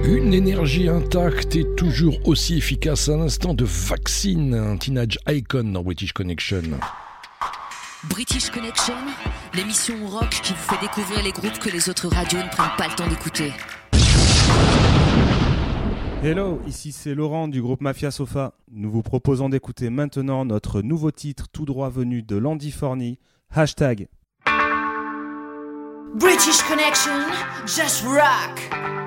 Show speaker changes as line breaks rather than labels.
Une énergie intacte et toujours aussi efficace à l'instant de Vaccine, un teenage icon dans British Connection.
British Connection, l'émission rock qui vous fait découvrir les groupes que les autres radios ne prennent pas le temps d'écouter.
Hello, ici c'est Laurent du groupe Mafia Sofa. Nous vous proposons d'écouter maintenant notre nouveau titre tout droit venu de Landifornie, #.
British Connection, just rock.